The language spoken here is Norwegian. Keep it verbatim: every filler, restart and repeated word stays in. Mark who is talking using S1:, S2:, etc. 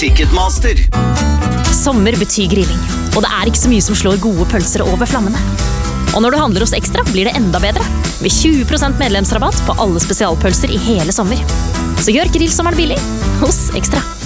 S1: Ticketmaster.
S2: Sommer betyr grilling, og det er ikke så mye som slår gode pølser over flammene. Og når du handler hos Ekstra, blir det enda bedre, med tjue prosent medlemsrabatt på alle spesialpølser i hele sommer. Så gjør grillsommeren billig hos Ekstra.